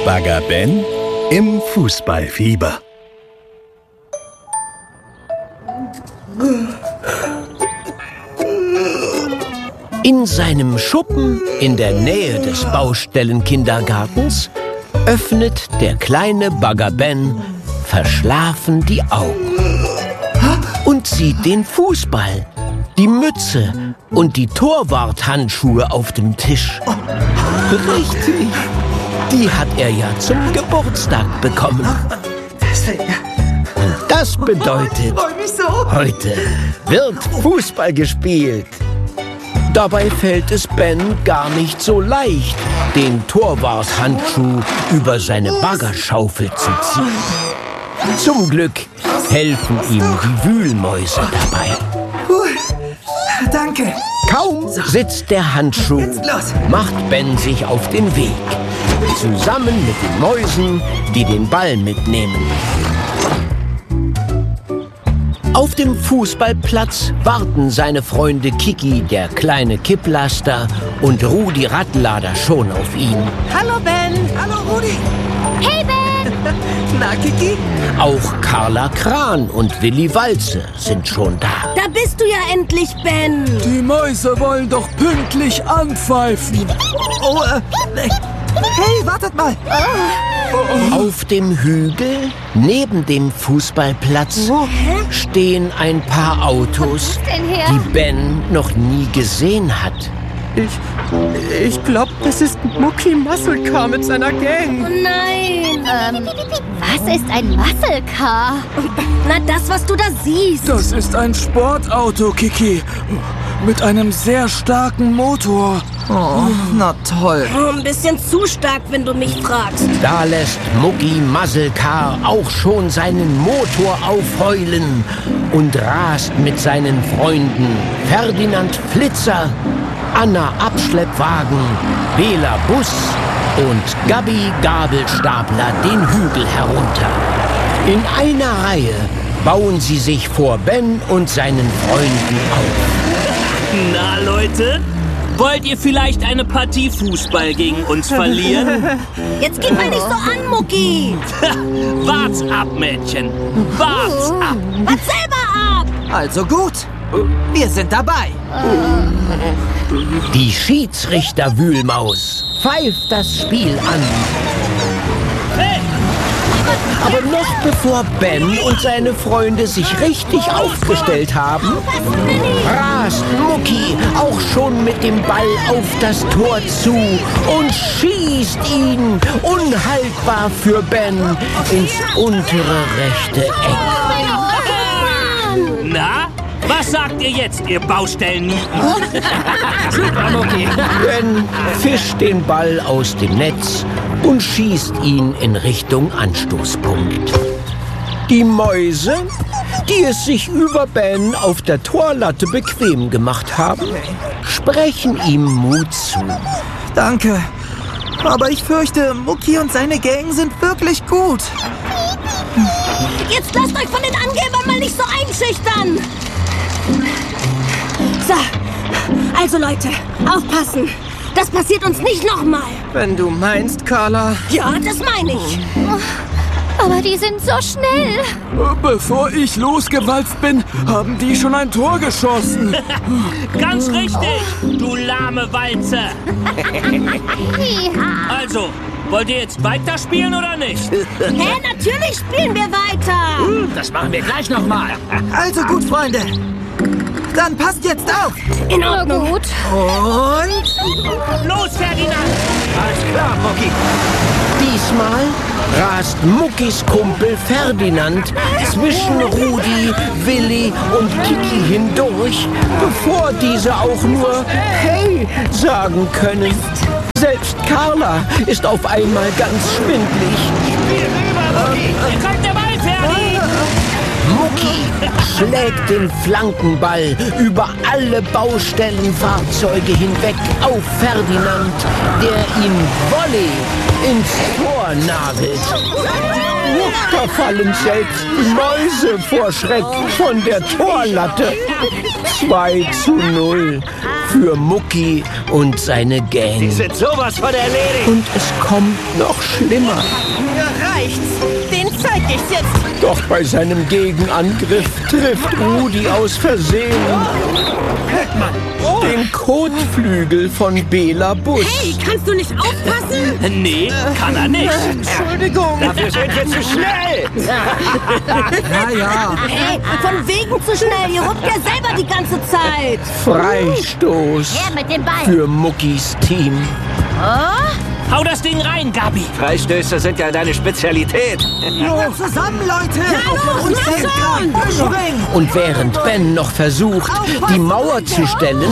Bagger Ben im Fußballfieber. In seinem Schuppen in der Nähe des Baustellenkindergartens öffnet der kleine Bagger Ben verschlafen die Augen und sieht den Fußball, die Mütze und die Torwarthandschuhe auf dem Tisch. Richtig, die hat er ja zum Geburtstag bekommen. Und das bedeutet, heute wird Fußball gespielt. Dabei fällt es Ben gar nicht so leicht, den Torwarthandschuh über seine Baggerschaufel zu ziehen. Zum Glück helfen ihm die Wühlmäuse dabei. Danke. Kaum sitzt der Handschuh, macht Ben sich auf den Weg. Zusammen mit den Mäusen, die den Ball mitnehmen. Auf dem Fußballplatz warten seine Freunde Kiki, der kleine Kipplaster, und Rudi Radlader schon auf ihn. Hallo Ben. Hallo Rudi. Hey Ben! Na Kiki? Auch Carla Kran und Willi Walze sind schon da. Da bist du ja endlich, Ben. Die Mäuse wollen doch pünktlich anpfeifen. Oh, hey, wartet mal. Auf dem Hügel neben dem Fußballplatz stehen ein paar Autos, denn her? die Ben noch nie gesehen hat. Ich glaube, das ist Mucki Muscle Car mit seiner Gang. Oh nein. Was ist ein Muscle Car? Na, das, was du da siehst. Das ist ein Sportauto, Kiki. Mit einem sehr starken Motor. Oh, na toll. Ein bisschen zu stark, wenn du mich fragst. Da lässt Mucki Muscle Car auch schon seinen Motor aufheulen und rast mit seinen Freunden Ferdinand Flitzer, Anna Abschleppwagen, Bela Bus und Gabi Gabelstapler den Hügel herunter. In einer Reihe bauen sie sich vor Ben und seinen Freunden auf. Na Leute, wollt ihr vielleicht eine Partie Fußball gegen uns verlieren? Jetzt gib mal nicht so an, Mucki. Wart's ab, Mädchen. Wart's ab. Wart selber ab. Also gut. Wir sind dabei. Die Schiedsrichter-Wühlmaus pfeift das Spiel an. Hey, Aber noch bevor Ben und seine Freunde sich richtig aufgestellt haben, rast Mucki auch schon mit dem Ball auf das Tor zu und schießt ihn unhaltbar für Ben ins untere rechte Eck. na? Was sagt ihr jetzt, ihr Baustellennieten? Ben fischt den Ball aus dem Netz und schießt ihn in Richtung Anstoßpunkt. Die Mäuse, die es sich über Ben auf der Torlatte bequem gemacht haben, sprechen ihm Mut zu. Danke. Aber ich fürchte, Mucki und seine Gang sind wirklich gut. Jetzt lasst euch von den Angebern mal nicht so einschüchtern. So, also Leute, aufpassen. Das passiert uns nicht nochmal. Wenn du meinst, Carla. Ja, das meine ich. Aber die sind so schnell. Bevor ich losgewalzt bin, haben die schon ein Tor geschossen. Ganz richtig, du lahme Walze. Also, wollt ihr jetzt weiterspielen oder nicht? Hä, natürlich spielen wir weiter. Das machen wir gleich nochmal. Also gut, Freunde. Dann passt jetzt auf. In Ordnung. Gut. Und Los, Ferdinand. alles klar, Mucki. Diesmal rast Muckis Kumpel Ferdinand zwischen Rudi, Willi und Kiki hindurch, bevor diese auch nur Hey sagen können. Selbst Carla ist auf einmal ganz schwindlig. Hier kommt der Ball, Ferdi. Mucki schlägt den Flankenball über alle Baustellenfahrzeuge hinweg auf Ferdinand, der ihn Volley ins Tor nagelt. Da fallen selbst die Mäuse vor Schreck von der Torlatte. 2:0 für Mucki und seine Gang. Die sind sowas von erledigt. Und es kommt noch schlimmer. Mir reicht's. Den zeig ich's jetzt. Doch bei seinem Gegenangriff trifft Rudi aus Versehen den Kotflügel von Bela Bus. Hey, kannst du nicht aufpassen? Nee, kann er nicht. Entschuldigung. Dafür sind wir zu schnell. Ja. Hey, von wegen zu schnell. Ihr ruppt ja selber die ganze Zeit. Freistoß Her mit dem Ball. für Muckis Team. Hau das Ding rein, Gabi. Freistöße sind ja deine Spezialität. Zusammen, Leute. Und springen. Und während Ben noch versucht, die Mauer zu stellen,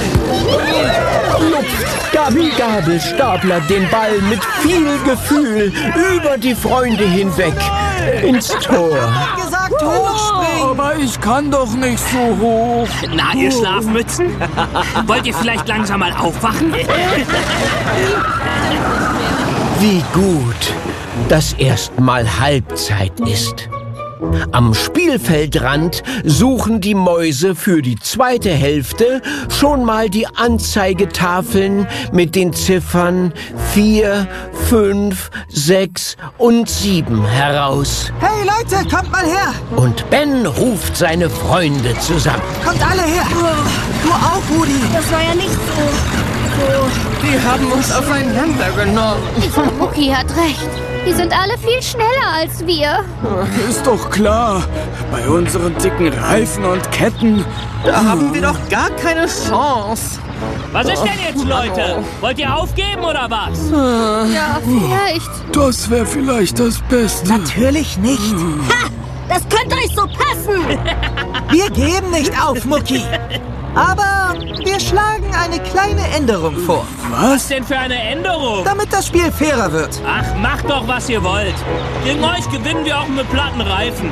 lupft Gabi Gabelstapler den Ball mit viel Gefühl über die Freunde hinweg ins Tor. Gesagt, hochspringen. Aber ich kann doch nicht so hoch. Na, ihr Schlafmützen. Wollt ihr vielleicht langsam mal aufwachen? Wie gut, dass erst mal Halbzeit ist. Am Spielfeldrand suchen die Mäuse für die zweite Hälfte schon mal die Anzeigetafeln mit den Ziffern 4, 5, 6 und 7 heraus. Hey, Leute, kommt mal her. Und Ben ruft seine Freunde zusammen. Kommt alle her. Du auch, Rudi. Das war ja nicht so. Die haben uns auseinandergenommen. Mucki hat recht. Die sind alle viel schneller als wir. Ist doch klar. Bei unseren dicken Reifen und Ketten. Da haben wir doch gar keine Chance. Was ist denn jetzt, Leute? Wollt ihr aufgeben oder was? Ja, vielleicht. Das wäre vielleicht das Beste. Natürlich nicht. Ha! Das könnte euch so passen. Wir geben nicht auf, Mucki. Aber wir schlagen eine kleine Änderung vor, Was denn für eine Änderung? damit das Spiel fairer wird. Ach, macht doch, was ihr wollt. Gegen euch gewinnen wir auch mit platten Reifen.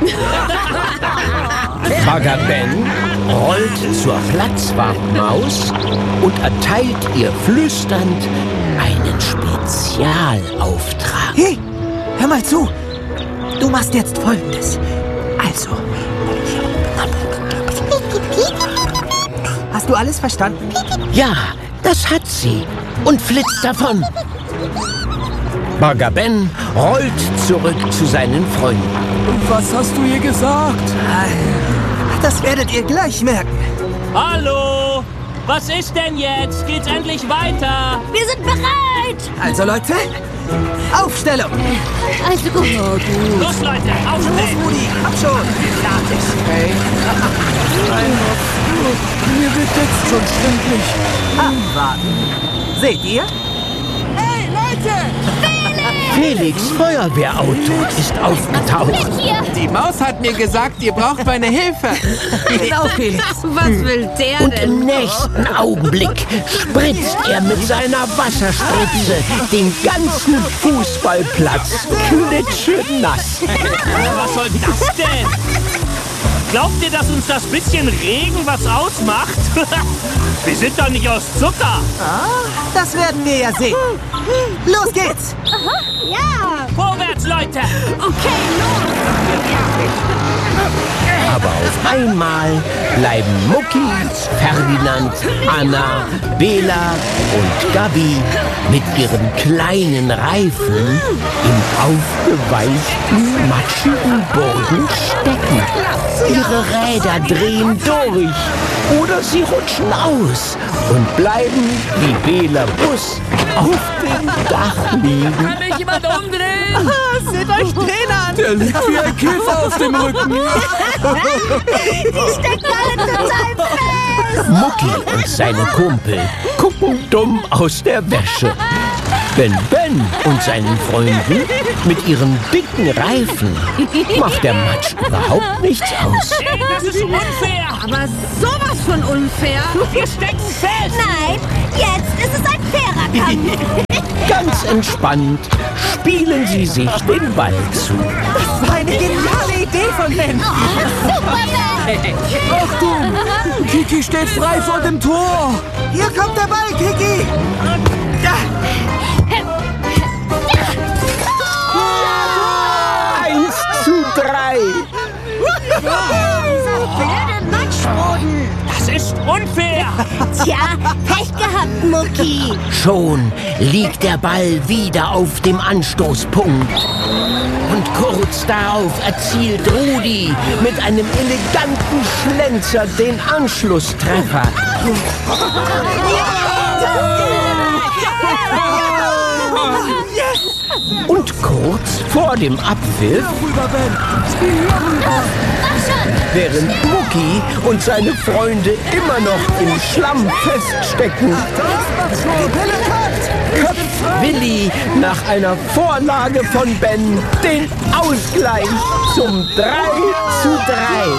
Bagger Ben rollt zur Platzwartmaus und erteilt ihr flüsternd einen Spezialauftrag. Hey, hör mal zu. Du machst jetzt Folgendes. Also. Hast du alles verstanden? Ja, das hat sie und flitzt davon. Bagger Ben rollt zurück zu seinen Freunden. Was hast du ihr gesagt? Das werdet ihr gleich merken. Hallo? Was ist denn jetzt? Geht's endlich weiter? Wir sind bereit. Also, Leute, Aufstellung. Also gut. Los, Leute, aufstehen! Rudi, hab schon. Fertig. Mir wird jetzt schon schwindelig. Abwarten. Seht ihr? Hey, Leute. Felix Feuerwehrauto ist aufgetaucht. Hier. Die Maus hat mir gesagt, ihr braucht meine Hilfe. Genau, Felix. Was will der Und denn? im nächsten Augenblick spritzt er mit seiner Wasserspritze den ganzen Fußballplatz klitschenass. Was soll das denn? Glaubt ihr, dass uns das bisschen Regen was ausmacht? Wir sind doch nicht aus Zucker. Das werden wir ja sehen. Los geht's. Ja. Vorwärts, Leute! Okay, los. Aber auf einmal bleiben Mucki, Ferdinand, Anna, Bela und Gabi mit ihren kleinen Reifen im aufgeweichten, matschigen Boden stecken. Ihre Räder drehen durch oder sie rutschen aus und bleiben wie Bela Bus auf dem Dach liegen. Kann mich jemand umdrehen? Seht euch den an. Der liegt wie ein Käfer auf dem Rücken. Die stecken alle total fest. Mucki und seine Kumpel gucken dumm aus der Wäsche. Denn Ben und seinen Freunden mit ihren dicken Reifen macht der Matsch überhaupt nichts aus. Ey, das ist unfair! Aber sowas von unfair. Wir stecken fest! Nein, jetzt ist es ein fairer Kampf. Ganz entspannt spielen sie sich den Ball zu. Das war eine geniale Idee von Ben. Achtung! Kiki steht frei vor dem Tor. Hier kommt der Ball, Kiki. 1:3. Blöde Matschboden. Das ist unfair! Tja, Mucki. Schon liegt der Ball wieder auf dem Anstoßpunkt. Und kurz darauf erzielt Rudi mit einem eleganten Schlenzer den Anschlusstreffer. Und kurz vor dem Abpfiff, während Mucki und seine Freunde immer noch im Schlamm feststecken, köpft Willi nach einer Vorlage von Ben den Ausgleich zum 3:3.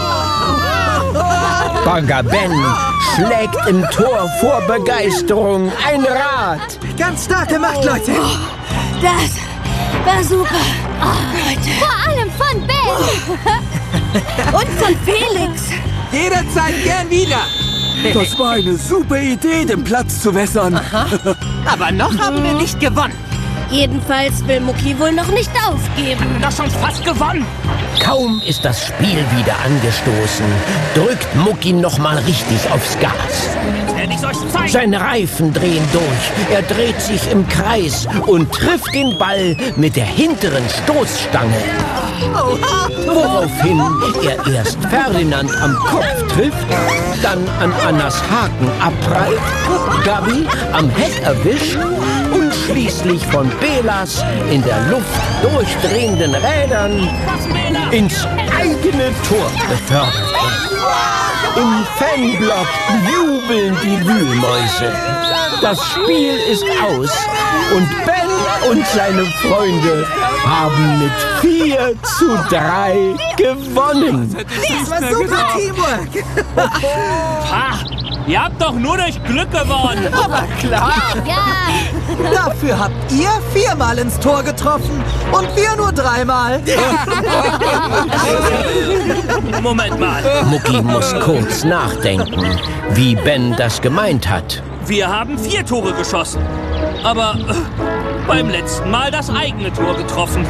Bagger Ben schlägt im Tor vor Begeisterung ein Rad. Ganz stark gemacht, Leute. Das war super. Leute. Vor allem von Ben. Und von Felix. Jederzeit gern wieder. Das war eine super Idee, den Platz zu wässern. Aber noch haben wir nicht gewonnen. Jedenfalls will Mucki wohl noch nicht aufgeben. Das schon fast gewonnen. Kaum ist das Spiel wieder angestoßen, drückt Mucki noch mal richtig aufs Gas. Werde ich euch zeigen. Seine Reifen drehen durch, er dreht sich im Kreis und trifft den Ball mit der hinteren Stoßstange. Woraufhin er erst Ferdinand am Kopf trifft, dann an Annas Haken abprallt, Gabi am Heck erwischt und schließlich von Belas in der Luft durchdrehenden Rädern ins eigene Tor befördert wird. Im Fanblock jubeln die Wühlmäuse. Das Spiel ist aus und Ben und seine Freunde haben mit 4:3 gewonnen. Das war super Teamwork. Ha, ihr habt doch nur durch Glück gewonnen. Aber klar. Ja. Dafür habt ihr 4-mal ins Tor getroffen und wir nur 3-mal. Moment mal. Mucki muss kurz nachdenken, wie Ben das gemeint hat. Wir haben 4 Tore geschossen. Aber beim letzten Mal das eigene Tor getroffen.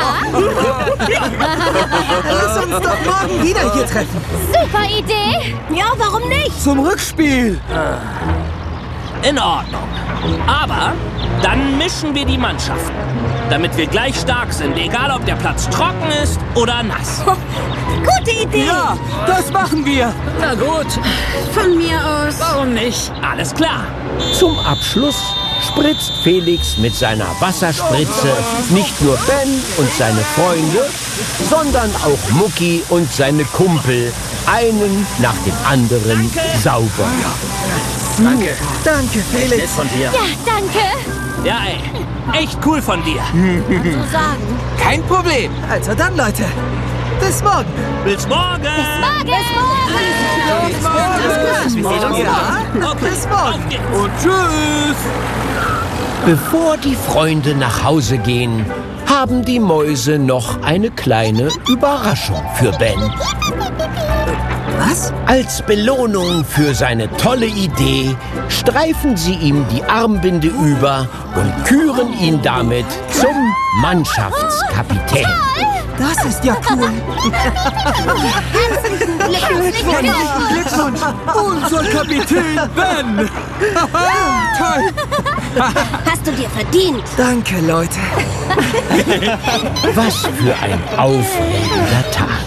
Lass uns doch morgen wieder hier treffen. Super Idee. Ja, warum nicht? Zum Rückspiel. In Ordnung. Aber dann mischen wir die Mannschaften, damit wir gleich stark sind, egal ob der Platz trocken ist oder nass. Gute Idee. Ja, das machen wir. Na gut, Von mir aus. warum nicht? Alles klar. Zum Abschluss spritzt Felix mit seiner Wasserspritze nicht nur Ben und seine Freunde, sondern auch Mucki und seine Kumpel einen nach dem anderen sauber. Danke. Danke, Felix. Von dir. Ja, danke. Ja, ey. Echt cool von dir. So sagen. Kein Problem. Also dann, Leute. Bis morgen. Bis morgen. Morgen. Wir sehen uns morgen. Okay. Bis morgen. Auf geht's. Und tschüss. Bevor die Freunde nach Hause gehen, haben die Mäuse noch eine kleine Überraschung für Ben. Was? Als Belohnung für seine tolle Idee streifen sie ihm die Armbinde über und küren ihn damit zum Mannschaftskapitän. Das ist ja cool. Glückwunsch. Unser Kapitän Ben. Toll. Hast du dir verdient. Danke, Leute. Was für ein aufregender Tag.